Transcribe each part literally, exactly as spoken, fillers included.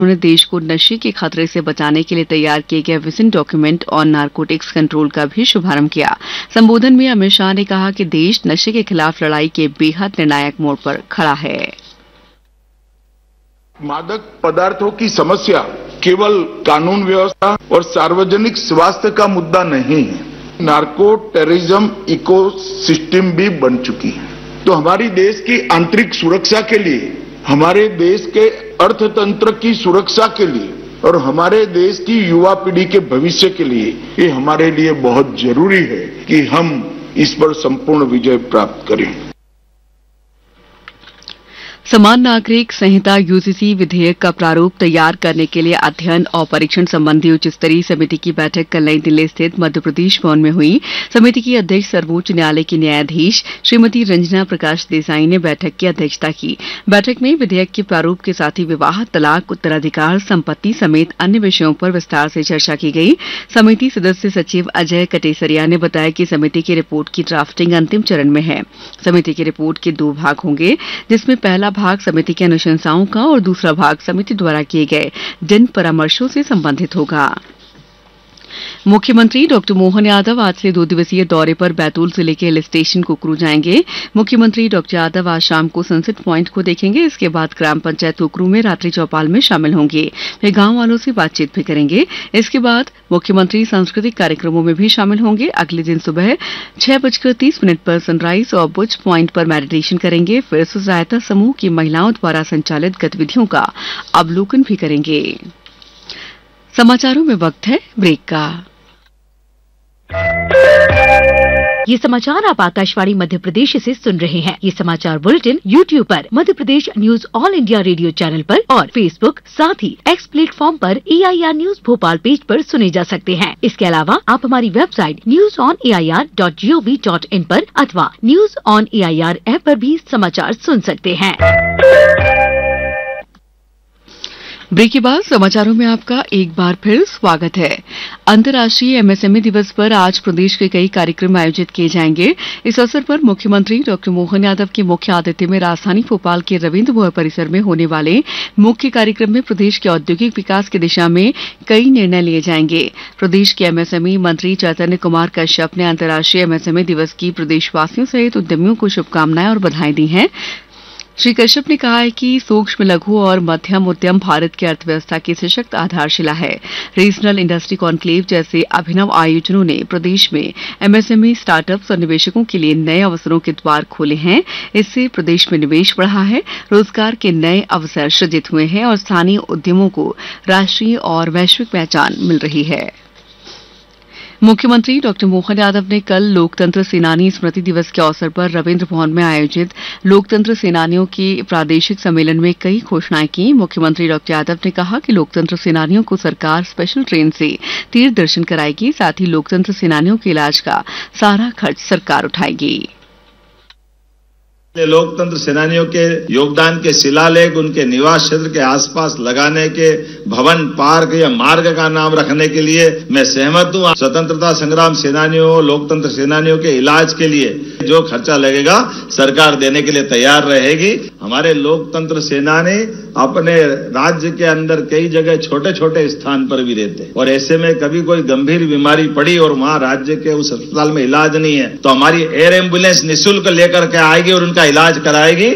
उन्होंने देश को नशे के खतरे से बचाने के लिए तैयार किए गए vision document on narcotics control का भी शुभारंभ किया। संबोधन में अमित शाह ने कहा कि देश नशे के खिलाफ लड़ाई के बेहद निर्णायक मोड़ पर खड़ा है। मादक पदार्थों की समस्या केवल कानून व्यवस्था और सार्वजनिक स्वास्थ्य का मुद्दा नहीं है, नार्को टेररिज्म इकोसिस्टम भी बन चुकी है। तो हमारी देश की आंतरिक सुरक्षा के लिए, हमारे देश के अर्थतंत्र की सुरक्षा के लिए और हमारे देश की युवा पीढ़ी के भविष्य के लिए ये हमारे लिए बहुत जरूरी है कि हम इस पर संपूर्ण विजय प्राप्त करें। समान नागरिक संहिता यूसीसी विधेयक का प्रारूप तैयार करने के लिए अध्ययन और परीक्षण संबंधी उच्च स्तरीय समिति की बैठक कल नई दिल्ली स्थित मध्य प्रदेश भवन में हुई। समिति की अध्यक्ष सर्वोच्च न्यायालय की न्यायाधीश श्रीमती रंजना प्रकाश देसाई ने बैठक की अध्यक्षता की। बैठक में विधेयक के प्रारूप के साथ ही विवाह, तलाक, उत्तराधिकार, संपत्ति समेत अन्य विषयों पर विस्तार से चर्चा की गई। समिति सदस्य सचिव अजय कटेसरिया ने बताया कि समिति की रिपोर्ट की ड्राफ्टिंग अंतिम चरण में है। समिति की रिपोर्ट के दो भाग होंगे, जिसमें पहला भाग समिति की अनुशंसाओं का और दूसरा भाग समिति द्वारा किए गए जन परामर्शों से संबंधित होगा। मुख्यमंत्री डॉक्टर मोहन यादव आज से दो दिवसीय दौरे पर बैतूल जिले के हिल स्टेशन कुकरू जाएंगे। मुख्यमंत्री डॉक्टर यादव आज शाम को सनसेट प्वाइंट को देखेंगे। इसके बाद ग्राम पंचायत कुकरू में रात्रि चौपाल में शामिल होंगे। वे गांव वालों से बातचीत भी करेंगे। इसके बाद मुख्यमंत्री सांस्कृतिक कार्यक्रमों में भी शामिल होंगे। अगले दिन सुबह छह बजकर तीस मिनट पर सनराइज और बुज प्वाइंट पर मेडिटेशन करेंगे। फिर स्व सहायता समूह की महिलाओं द्वारा संचालित गतिविधियों का अवलोकन भी करेंगे। समाचारों में वक्त है ब्रेक का। ये समाचार आप आकाशवाणी मध्य प्रदेश से सुन रहे हैं। ये समाचार बुलेटिन यूट्यूब पर Madhya Pradesh news all India radio channel पर और फेसबुक साथ ही एक्स प्लेटफॉर्म पर ए I R news Bhopal page पर सुने जा सकते हैं। इसके अलावा आप हमारी website news on A I R dot G O V dot in पर अथवा news on A I R app पर भी समाचार सुन सकते हैं। ब्रेक के बाद समाचारों में आपका एक बार फिर स्वागत है। अंतर्राष्ट्रीय एमएसएमई दिवस पर आज प्रदेश के कई कार्यक्रम आयोजित किए जाएंगे। इस अवसर पर मुख्यमंत्री डॉक्टर मोहन यादव के मुख्य आतिथ्य में राजधानी भोपाल के रविन्द्र भवन परिसर में होने वाले मुख्य कार्यक्रम में प्रदेश के औद्योगिक विकास की दिशा में कई निर्णय लिए जाएंगे। प्रदेश के एमएसएमई मंत्री चैतन्य कुमार कश्यप ने अंतर्राष्ट्रीय एमएसएमई दिवस की प्रदेशवासियों सहित उद्यमियों को शुभकामनाएं और बधाई दी हैं। श्री कश्यप ने कहा है कि सूक्ष्म, लघु और मध्यम उद्यम भारत की अर्थव्यवस्था की सशक्त आधारशिला है। रीजनल इंडस्ट्री कॉन्क्लेव जैसे अभिनव आयोजनों ने प्रदेश में एमएसएमई, स्टार्टअप्स और निवेशकों के लिए नए अवसरों के द्वार खोले हैं। इससे प्रदेश में निवेश बढ़ा है, रोजगार के नए अवसर सृजित हुए हैं और स्थानीय उद्यमों को राष्ट्रीय और वैश्विक पहचान मिल रही है। मुख्यमंत्री डॉक्टर मोहन यादव ने कल लोकतंत्र सेनानी स्मृति दिवस के अवसर पर रविन्द्र भवन में आयोजित लोकतंत्र सेनानियों के प्रादेशिक सम्मेलन में कई घोषणाएं की। मुख्यमंत्री डॉक्टर यादव ने कहा कि लोकतंत्र सेनानियों को सरकार स्पेशल ट्रेन से तीर्थ दर्शन कराएगी, साथ ही लोकतंत्र सेनानियों के इलाज का सारा खर्च सरकार उठाएगी। लोकतंत्र सेनानियों के योगदान के शिलालेख उनके निवास क्षेत्र के आसपास लगाने के भवन, पार्क या मार्ग का नाम रखने के लिए मैं सहमत हूं। स्वतंत्रता संग्राम सेनानियों, लोकतंत्र सेनानियों के इलाज के लिए जो खर्चा लगेगा सरकार देने के लिए तैयार रहेगी। हमारे लोकतंत्र सेनानी अपने राज्य के अंदर कई जगह छोटे छोटे स्थान पर भी रहते हैं और ऐसे में कभी कोई गंभीर बीमारी पड़ी और वहां राज्य के उस अस्पताल में इलाज नहीं है तो हमारी एयर एम्बुलेंस निःशुल्क लेकर के आएगी और उनका इलाज कराएगी।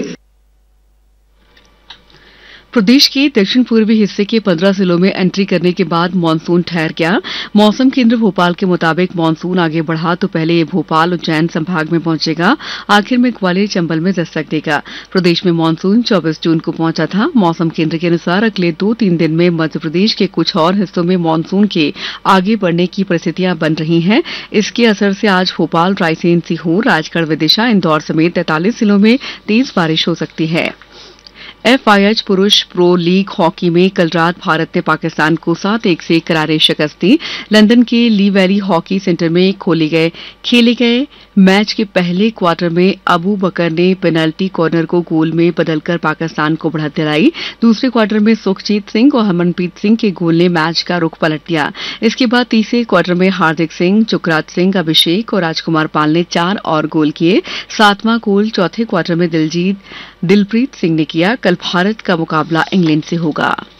प्रदेश के दक्षिण पूर्वी हिस्से के पंद्रह जिलों में एंट्री करने के बाद मानसून ठहर गया। मौसम केंद्र भोपाल के मुताबिक मानसून आगे बढ़ा तो पहले ये भोपाल, उज्जैन संभाग में पहुंचेगा, आखिर में ग्वालियर, चंबल में दस्तक देगा। प्रदेश में मानसून चौबीस जून को पहुंचा था। मौसम केंद्र के अनुसार अगले दो तीन दिन में मध्य प्रदेश के कुछ और हिस्सों में मानसून के आगे बढ़ने की परिस्थितियां बन रही हैं। इसके असर से आज भोपाल, रायसेन, सीहोर, राजगढ़, विदिशा, इंदौर समेत तैंतालीस जिलों में तेज बारिश हो सकती है। एफआईएच पुरुष प्रो लीग हॉकी में कल रात भारत ने पाकिस्तान को सात एक से करारी शिकस्त दी। लंदन के ली वैली हॉकी सेंटर में खोले गए खेले गए मैच के पहले क्वार्टर में अबू बकर ने पेनल्टी कॉर्नर को गोल में बदलकर पाकिस्तान को बढ़त दिलाई। दूसरे क्वार्टर में सुखजीत सिंह और हरमनप्रीत सिंह के गोल ने मैच का रुख पलट दिया। इसके बाद तीसरे क्वार्टर में हार्दिक सिंह, चुकराज सिंह, अभिषेक और राजकुमार पाल ने चार और गोल किए। सातवां गोल चौथे क्वार्टर में दिलजीत दिलप्रीत सिंह ने किया। कल भारत का मुकाबला इंग्लैंड से होगा।